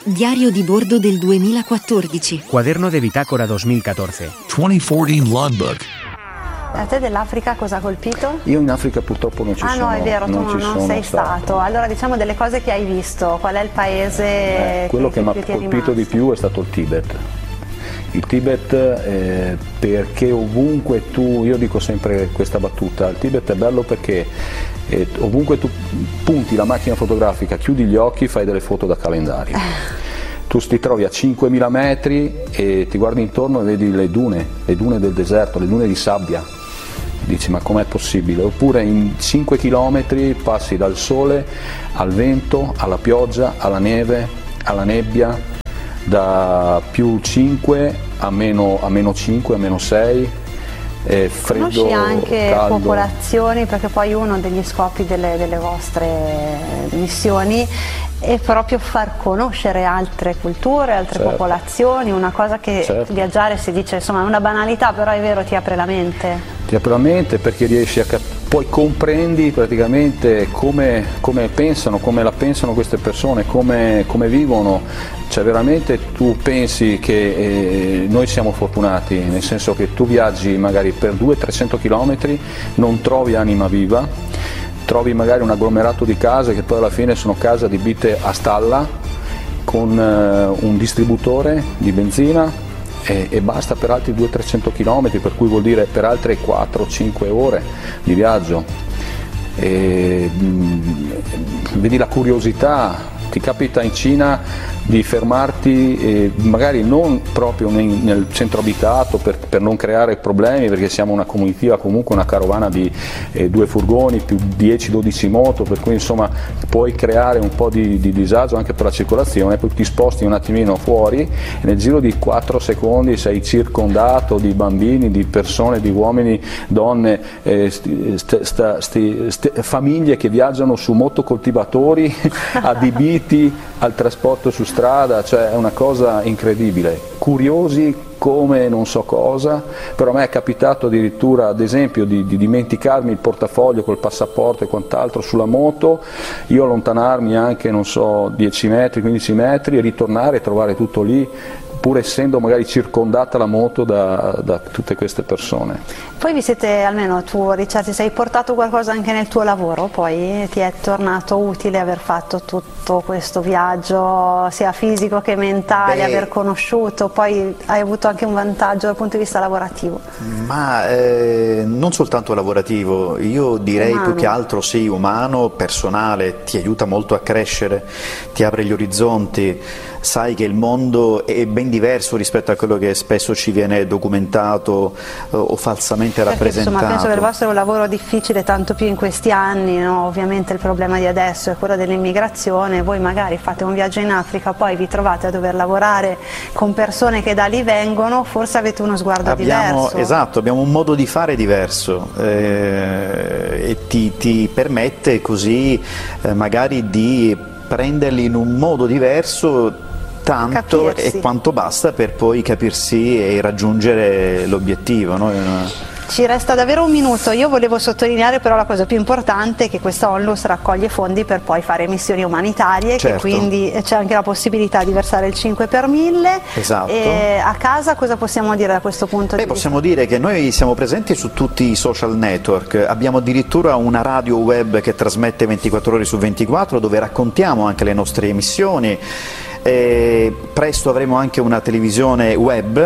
Diario di bordo del 2014. Cuaderno de bitácora 2014. 2014 logbook. A te dell'Africa cosa ha colpito? Io in Africa purtroppo non ci sono. Ah no, è vero, tu non sei stato. Allora diciamo delle cose che hai visto. Qual è il paese quello che mi ha ti è colpito di più è stato il Tibet. Il Tibet perché ovunque io dico sempre questa battuta, il Tibet è bello perché ovunque tu punti la macchina fotografica, chiudi gli occhi, fai delle foto da calendario. Tu ti trovi a 5.000 metri e ti guardi intorno e vedi le dune del deserto, le dune di sabbia. Dici ma com'è possibile? Oppure in 5 chilometri passi dal sole al vento, alla pioggia, alla neve, alla nebbia, da più 5 a meno 5, a meno 6, freddo, conosci anche caldo. Popolazioni, perché poi uno degli scopi delle vostre missioni è proprio far conoscere altre culture, altre popolazioni, una cosa che viaggiare si dice insomma è una banalità, però è vero, ti apre la mente. Ti apre la mente perché riesci poi comprendi praticamente come pensano, come la pensano queste persone, come vivono. Cioè veramente tu pensi che noi siamo fortunati, nel senso che tu viaggi magari per 200-300 km, non trovi anima viva, trovi magari un agglomerato di case che poi alla fine sono case adibite a stalla con un distributore di benzina e basta per altri 200-300 km, per cui vuol dire per altre 4-5 ore di viaggio. Vedi la curiosità. Ti capita in Cina di fermarti magari non proprio nel centro abitato per non creare problemi, perché siamo una comitiva, comunque una carovana di 2 furgoni più 10-12 moto, per cui insomma puoi creare un po' di disagio anche per la circolazione, poi ti sposti un attimino fuori e nel giro di 4 secondi sei circondato di bambini, di persone, di uomini, donne, famiglie che viaggiano su motocoltivatori adibiti al trasporto su strada, cioè è una cosa incredibile, curiosi come non so cosa, però a me è capitato addirittura ad esempio di dimenticarmi il portafoglio col passaporto e quant'altro sulla moto, io allontanarmi anche non so 10 metri, 15 metri e ritornare e trovare tutto lì, pur essendo magari circondata la moto da tutte queste persone. Poi vi siete, almeno tu Richard, ti sei portato qualcosa anche nel tuo lavoro, poi ti è tornato utile aver fatto tutto questo viaggio sia fisico che mentale, aver conosciuto, poi hai avuto anche un vantaggio dal punto di vista lavorativo? Ma non soltanto lavorativo, io direi più che altro sì, umano, personale, ti aiuta molto a crescere, ti apre gli orizzonti, sai che il mondo è ben diverso rispetto a quello che spesso ci viene documentato o falsamente rappresentato. Insomma, penso che il vostro è un lavoro difficile, tanto più in questi anni, no? Ovviamente il problema di adesso è quello dell'immigrazione, voi magari fate un viaggio in Africa, poi vi trovate a dover lavorare con persone che da lì vengono, forse avete uno sguardo diverso. Esatto, abbiamo un modo di fare diverso e ti permette così magari di prenderli in un modo diverso, tanto capirsi. E quanto basta per poi capirsi e raggiungere l'obiettivo, no? Ci resta davvero un minuto, io volevo sottolineare però la cosa più importante, che questa Onlus raccoglie fondi per poi fare missioni umanitarie, che quindi c'è anche la possibilità di versare il 5 per 1000. Esatto. E a casa cosa possiamo dire da questo punto di vista? Possiamo dire che noi siamo presenti su tutti i social network, abbiamo addirittura una radio web che trasmette 24 ore su 24 dove raccontiamo anche le nostre missioni. Presto avremo anche una televisione web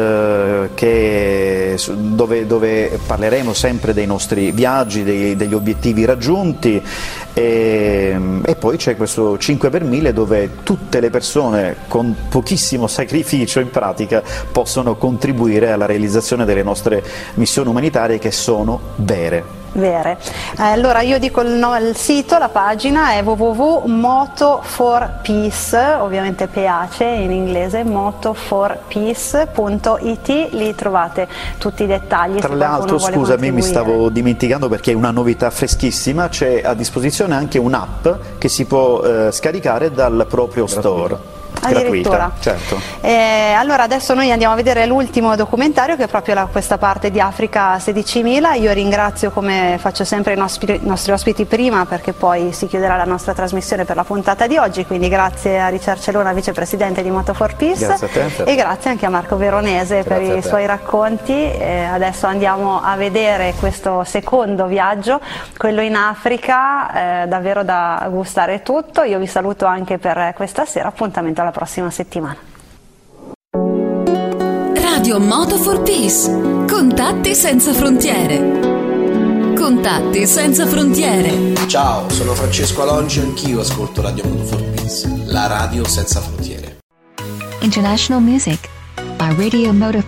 dove parleremo sempre dei nostri viaggi, degli obiettivi raggiunti e poi c'è questo 5 per 1000 dove tutte le persone con pochissimo sacrificio in pratica possono contribuire alla realizzazione delle nostre missioni umanitarie, che sono vere. Allora io dico il sito, la pagina è www.moto4peace, ovviamente PACE in inglese, moto4peace.it, lì trovate tutti i dettagli. Tra l'altro, scusami, mi stavo dimenticando perché è una novità freschissima, c'è a disposizione anche un'app che si può scaricare dal proprio store. Addirittura. Certo. Allora adesso noi andiamo a vedere l'ultimo documentario, che è proprio questa parte di Africa 16.000. Io ringrazio, come faccio sempre, i nostri ospiti prima, perché poi si chiuderà la nostra trasmissione per la puntata di oggi, quindi grazie a Richard Celona, vicepresidente di Moto4Peace, grazie a te. E grazie anche a Marco Veronese per i suoi racconti. Adesso andiamo a vedere questo secondo viaggio, quello in Africa, davvero da gustare tutto. Io vi saluto anche per questa sera, appuntamento alla prossima settimana. Radio Moto4Peace, contatti senza frontiere. Contatti senza frontiere. Ciao, sono Francesco Alongi, anch'io ascolto Radio Moto4Peace, la radio senza frontiere. International music by Radio Moto4Peace.